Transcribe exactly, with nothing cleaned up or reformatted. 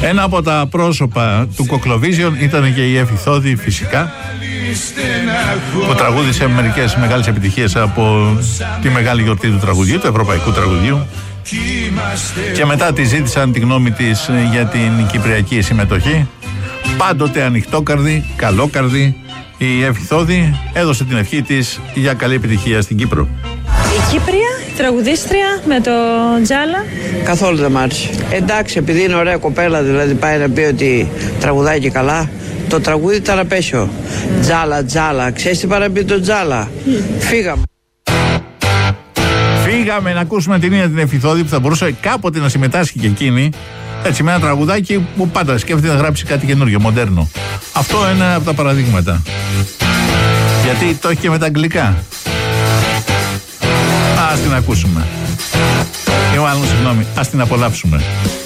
Ένα από τα πρόσωπα του Κοκλοβίζιον ήταν και η Εύη Θόδη, φυσικά, που τραγούδισε μερικές μεγάλες επιτυχίες από τη μεγάλη γιορτή του τραγουδιού, του ευρωπαϊκού τραγουδιού, και μετά τη ζήτησαν τη γνώμη της για την κυπριακή συμμετοχή. Πάντοτε ανοιχτόκαρδη, καλόκαρδη, η Εύη Θόδη έδωσε την ευχή της για καλή επιτυχία στην Κύπρο. Η Κύπρια, τραγουδίστρια με το Τζάλα. Καθόλου δεν μ' άρεσε. Εντάξει, επειδή είναι ωραία κοπέλα, δηλαδή πάει να πει ότι τραγουδάει και καλά. Το τραγούδι ήταν απέσιο. Τζάλα, τζάλα. Ξέρεις τι παραπεί το τζάλα? Φύγαμε. Φύγαμε να ακούσουμε την ίδια την Εύη Θόδη, που θα μπορούσε κάποτε να συμμετάσχει και εκείνη. Έτσι, με ένα τραγουδάκι που πάντα σκέφτεται να γράψει κάτι καινούργιο, μοντέρνο. Αυτό είναι από τα παραδείγματα. Γιατί το έχει και με τα αγγλικά. Ας την ακούσουμε. Ή μάλλον, συγγνώμη, ας την απολαύσουμε.